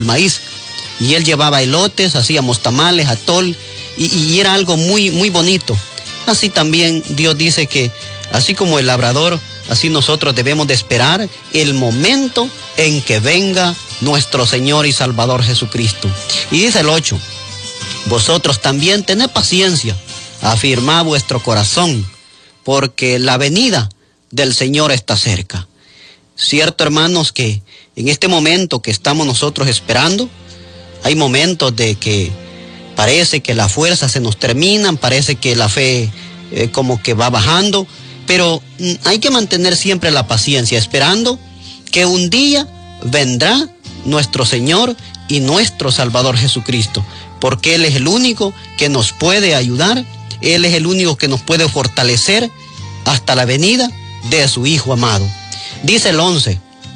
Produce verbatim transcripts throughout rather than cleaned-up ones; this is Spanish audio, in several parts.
maíz. Y él llevaba elotes, hacíamos tamales, atol, y, y era algo muy, muy bonito. Así también Dios dice que, así como el labrador, así nosotros debemos de esperar el momento en que venga nuestro Señor y Salvador Jesucristo. Y dice el ocho, vosotros también tened paciencia, afirmad vuestro corazón, porque la venida del Señor está cerca. Cierto, hermanos, que en este momento que estamos nosotros esperando, hay momentos de que parece que las fuerzas se nos terminan, parece que la fe eh, como que va bajando, pero mm, hay que mantener siempre la paciencia, esperando que un día vendrá nuestro Señor y nuestro Salvador Jesucristo, porque Él es el único que nos puede ayudar, Él es el único que nos puede fortalecer hasta la venida de su Hijo amado. Dice el once,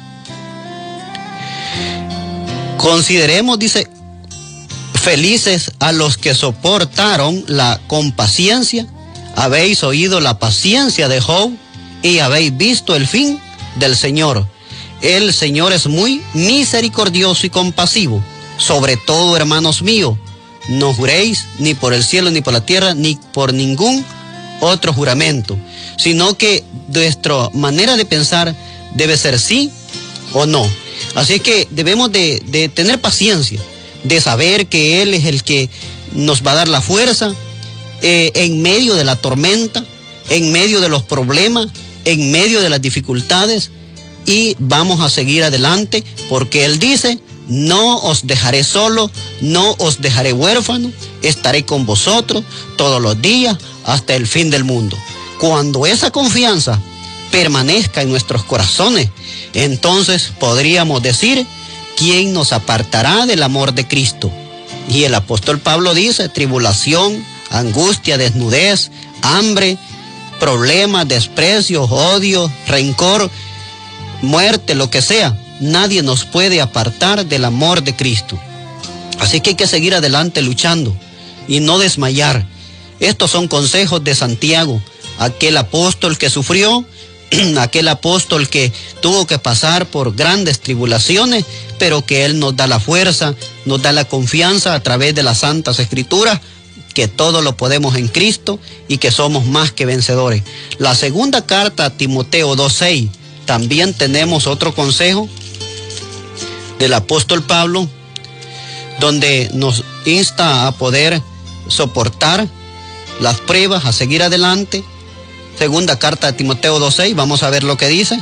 consideremos, dice, felices a los que soportaron la con paciencia, habéis oído la paciencia de Job y habéis visto el fin del Señor. El Señor es muy misericordioso y compasivo. Sobre todo, hermanos míos, no juréis ni por el cielo, ni por la tierra, ni por ningún otro juramento, sino que nuestra manera de pensar debe ser sí o no. Así que debemos de, de tener paciencia, de saber que Él es el que nos va a dar la fuerza eh, en medio de la tormenta, en medio de los problemas, en medio de las dificultades, y vamos a seguir adelante, porque Él dice, no os dejaré solo, no os dejaré huérfano, estaré con vosotros todos los días hasta el fin del mundo. Cuando esa confianza permanezca en nuestros corazones, entonces podríamos decir, ¿quién nos apartará del amor de Cristo? Y el apóstol Pablo dice, tribulación, angustia, desnudez, hambre, problemas, desprecios, odio, rencor, muerte, lo que sea, nadie nos puede apartar del amor de Cristo. Así que hay que seguir adelante luchando y no desmayar. Estos son consejos de Santiago, aquel apóstol que sufrió, aquel apóstol que tuvo que pasar por grandes tribulaciones, pero que Él nos da la fuerza, nos da la confianza a través de las Santas Escrituras, que todo lo podemos en Cristo y que somos más que vencedores. La segunda carta a Timoteo dos seis, también tenemos otro consejo del apóstol Pablo, donde nos insta a poder soportar las pruebas, a seguir adelante. Segunda carta de Timoteo dos seis, vamos a ver lo que dice.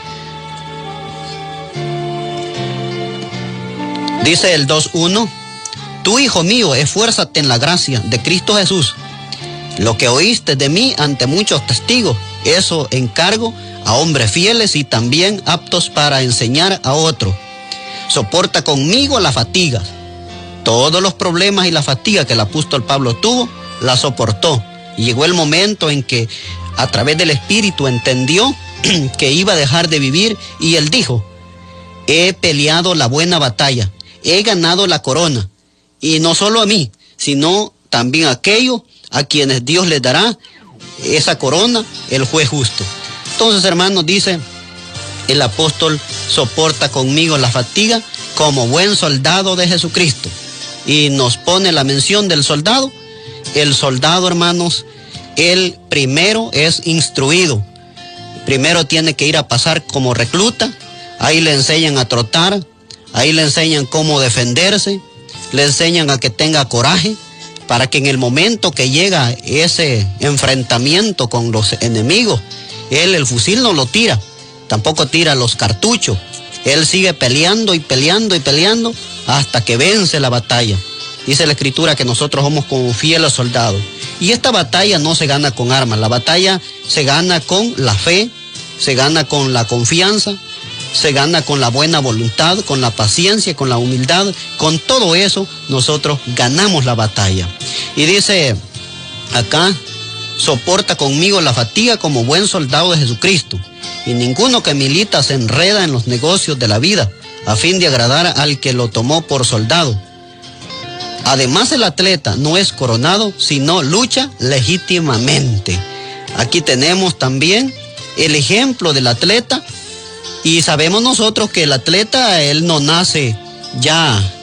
Dice el dos uno, tú, hijo mío, esfuérzate en la gracia de Cristo Jesús. Lo que oíste de mí ante muchos testigos, eso encargo a hombres fieles y también aptos para enseñar a otros. Soporta conmigo las fatigas. Todos los problemas y la fatiga que el apóstol Pablo tuvo, la soportó. Y llegó el momento en que a través del Espíritu entendió que iba a dejar de vivir, y él dijo, he peleado la buena batalla, he ganado la corona, y no solo a mí, sino también a aquellos a quienes Dios les dará esa corona, el juez justo. Entonces, hermanos, dice el apóstol, soporta conmigo la fatiga como buen soldado de Jesucristo. Y nos pone la mención del soldado. El soldado, hermanos, él primero es instruido. Primero tiene que ir a pasar como recluta. Ahí le enseñan a trotar, ahí le enseñan cómo defenderse, le enseñan a que tenga coraje, para que en el momento que llega ese enfrentamiento con los enemigos, él el fusil no lo tira, tampoco tira los cartuchos. Él sigue peleando y peleando y peleando hasta que vence la batalla. Dice la Escritura que nosotros somos como fieles soldados. Y esta batalla no se gana con armas, la batalla se gana con la fe, se gana con la confianza, se gana con la buena voluntad, con la paciencia, con la humildad. Con todo eso nosotros ganamos la batalla. Y dice acá, soporta conmigo la fatiga como buen soldado de Jesucristo. Y ninguno que milita se enreda en los negocios de la vida, a fin de agradar al que lo tomó por soldado. Además, el atleta no es coronado, sino lucha legítimamente. Aquí tenemos también el ejemplo del atleta, y sabemos nosotros que el atleta, él no nace ya